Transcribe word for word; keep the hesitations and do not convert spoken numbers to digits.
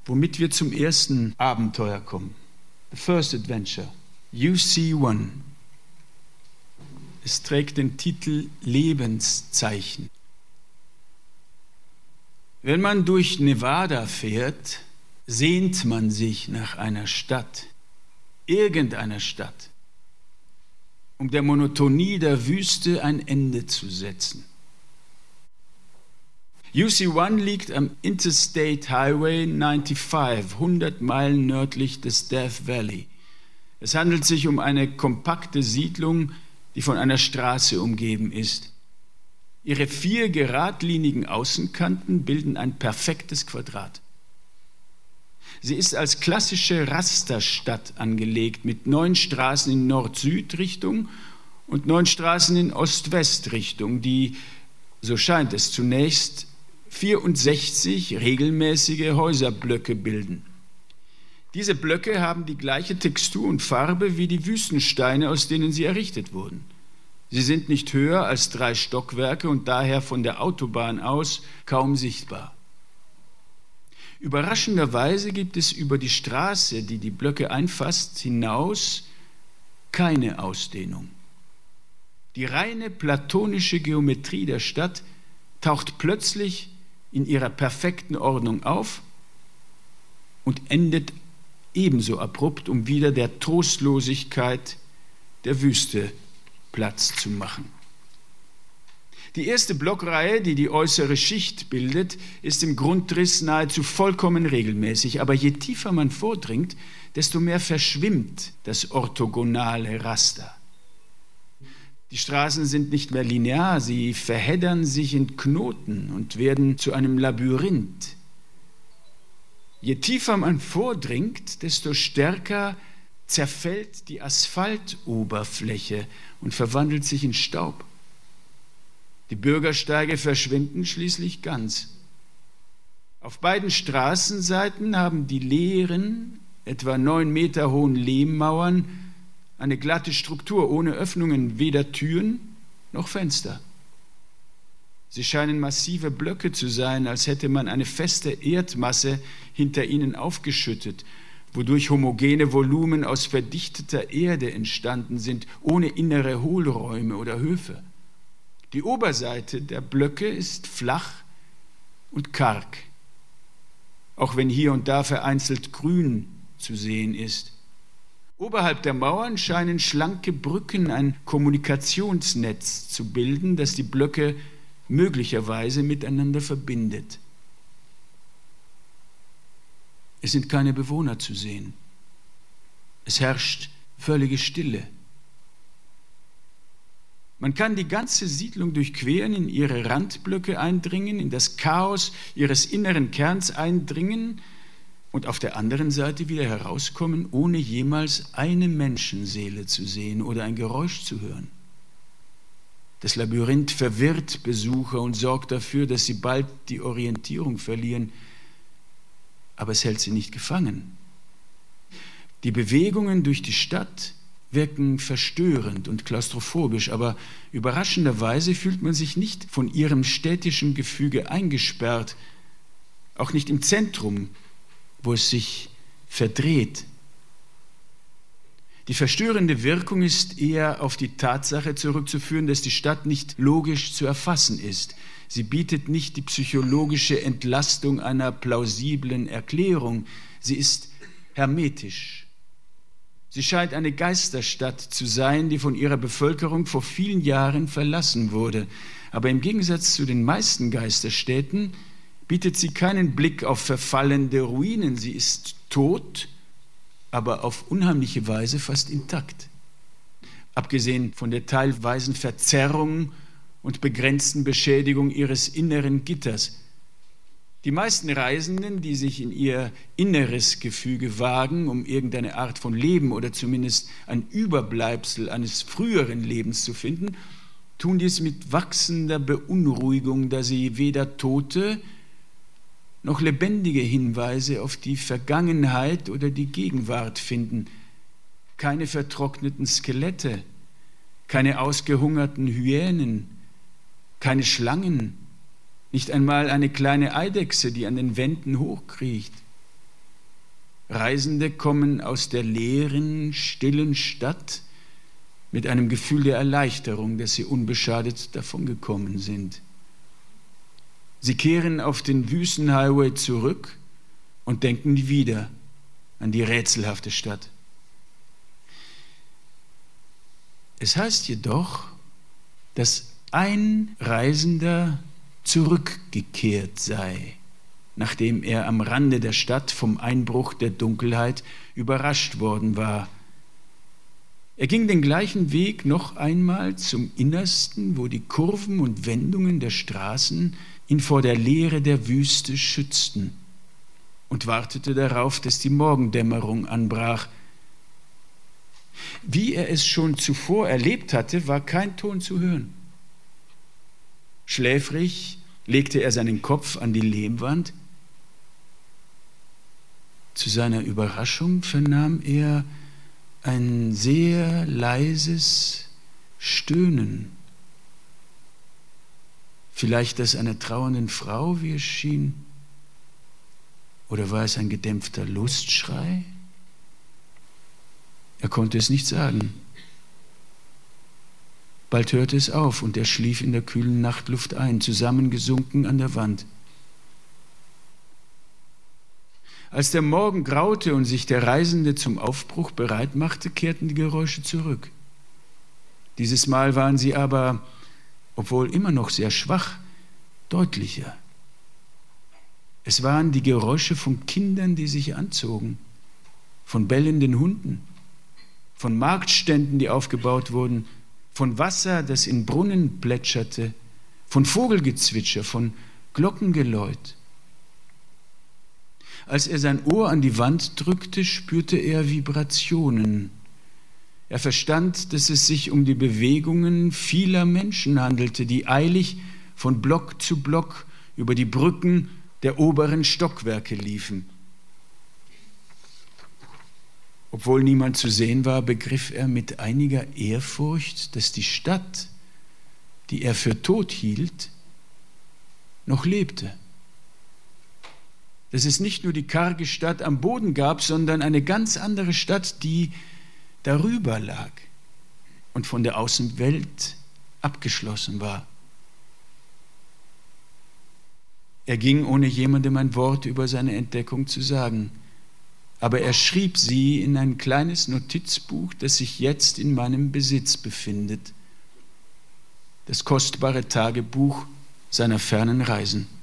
womit wir zum ersten Abenteuer kommen. The first adventure, U C One. Es trägt den Titel Lebenszeichen. Wenn man durch Nevada fährt, sehnt man sich nach einer Stadt, irgendeiner Stadt, um der Monotonie der Wüste ein Ende zu setzen. U C One liegt am Interstate Highway fünfundneunzig, hundert Meilen nördlich des Death Valley. Es handelt sich um eine kompakte Siedlung, die von einer Straße umgeben ist. Ihre vier geradlinigen Außenkanten bilden ein perfektes Quadrat. Sie ist als klassische Rasterstadt angelegt, mit neun Straßen in Nord-Süd-Richtung und neun Straßen in Ost-West-Richtung, die, so scheint es zunächst, vierundsechzig regelmäßige Häuserblöcke bilden. Diese Blöcke haben die gleiche Textur und Farbe wie die Wüstensteine, aus denen sie errichtet wurden. Sie sind nicht höher als drei Stockwerke und daher von der Autobahn aus kaum sichtbar. Überraschenderweise gibt es über die Straße, die die Blöcke einfasst, hinaus keine Ausdehnung. Die reine platonische Geometrie der Stadt taucht plötzlich in ihrer perfekten Ordnung auf und endet ebenso abrupt, um wieder der Trostlosigkeit der Wüste Platz zu machen. Die erste Blockreihe, die die äußere Schicht bildet, ist im Grundriss nahezu vollkommen regelmäßig, aber je tiefer man vordringt, desto mehr verschwimmt das orthogonale Raster. Die Straßen sind nicht mehr linear, sie verheddern sich in Knoten und werden zu einem Labyrinth. Je tiefer man vordringt, desto stärker zerfällt die Asphaltoberfläche und verwandelt sich in Staub. Die Bürgersteige verschwinden schließlich ganz. Auf beiden Straßenseiten haben die leeren, etwa neun Meter hohen Lehmmauern eine glatte Struktur ohne Öffnungen, weder Türen noch Fenster. Sie scheinen massive Blöcke zu sein, als hätte man eine feste Erdmasse hinter ihnen aufgeschüttet, wodurch homogene Volumen aus verdichteter Erde entstanden sind, ohne innere Hohlräume oder Höfe. Die Oberseite der Blöcke ist flach und karg, auch wenn hier und da vereinzelt Grün zu sehen ist. Oberhalb der Mauern scheinen schlanke Brücken ein Kommunikationsnetz zu bilden, das die Blöcke möglicherweise miteinander verbindet. Es sind keine Bewohner zu sehen. Es herrscht völlige Stille. Man kann die ganze Siedlung durchqueren, in ihre Randblöcke eindringen, in das Chaos ihres inneren Kerns eindringen und auf der anderen Seite wieder herauskommen, ohne jemals eine Menschenseele zu sehen oder ein Geräusch zu hören. Das Labyrinth verwirrt Besucher und sorgt dafür, dass sie bald die Orientierung verlieren, aber es hält sie nicht gefangen. Die Bewegungen durch die Stadt wirken verstörend und klaustrophobisch, aber überraschenderweise fühlt man sich nicht von ihrem städtischen Gefüge eingesperrt, auch nicht im Zentrum, wo es sich verdreht. Die verstörende Wirkung ist eher auf die Tatsache zurückzuführen, dass die Stadt nicht logisch zu erfassen ist. Sie bietet nicht die psychologische Entlastung einer plausiblen Erklärung. Sie ist hermetisch. Sie scheint eine Geisterstadt zu sein, die von ihrer Bevölkerung vor vielen Jahren verlassen wurde. Aber im Gegensatz zu den meisten Geisterstädten bietet sie keinen Blick auf verfallende Ruinen. Sie ist tot, aber auf unheimliche Weise fast intakt. Abgesehen von der teilweisen Verzerrung und begrenzten Beschädigung ihres inneren Gitters. Die meisten Reisenden, die sich in ihr inneres Gefüge wagen, um irgendeine Art von Leben oder zumindest ein Überbleibsel eines früheren Lebens zu finden, tun dies mit wachsender Beunruhigung, da sie weder tote noch lebendige Hinweise auf die Vergangenheit oder die Gegenwart finden. Keine vertrockneten Skelette, keine ausgehungerten Hyänen, keine Schlangen, nicht einmal eine kleine Eidechse, die an den Wänden hochkriecht. Reisende kommen aus der leeren, stillen Stadt mit einem Gefühl der Erleichterung, dass sie unbeschadet davongekommen sind. Sie kehren auf den Wüstenhighway zurück und denken nie wieder an die rätselhafte Stadt. Es heißt jedoch, dass ein Reisender zurückgekehrt sei, nachdem er am Rande der Stadt vom Einbruch der Dunkelheit überrascht worden war. Er ging den gleichen Weg noch einmal zum Innersten, wo die Kurven und Wendungen der Straßen ihn vor der Leere der Wüste schützten, und wartete darauf, dass die Morgendämmerung anbrach. Wie er es schon zuvor erlebt hatte, war kein Ton zu hören. Schläfrig legte er seinen Kopf an die Lehmwand. Zu seiner Überraschung vernahm er ein sehr leises Stöhnen. Vielleicht das einer trauernden Frau, wie es schien. Oder war es ein gedämpfter Lustschrei? Er konnte es nicht sagen. Bald hörte es auf und er schlief in der kühlen Nachtluft ein, zusammengesunken an der Wand. Als der Morgen graute und sich der Reisende zum Aufbruch bereit machte, kehrten die Geräusche zurück. Dieses Mal waren sie aber, obwohl immer noch sehr schwach, deutlicher. Es waren die Geräusche von Kindern, die sich anzogen, von bellenden Hunden, von Marktständen, die aufgebaut wurden, von Wasser, das in Brunnen plätscherte, von Vogelgezwitscher, von Glockengeläut. Als er sein Ohr an die Wand drückte, spürte er Vibrationen. Er verstand, dass es sich um die Bewegungen vieler Menschen handelte, die eilig von Block zu Block über die Brücken der oberen Stockwerke liefen. Obwohl niemand zu sehen war, begriff er mit einiger Ehrfurcht, dass die Stadt, die er für tot hielt, noch lebte. Dass es nicht nur die karge Stadt am Boden gab, sondern eine ganz andere Stadt, die darüber lag und von der Außenwelt abgeschlossen war. Er ging, ohne jemandem ein Wort über seine Entdeckung zu sagen. Aber er schrieb sie in ein kleines Notizbuch, das sich jetzt in meinem Besitz befindet. Das kostbare Tagebuch seiner fernen Reisen.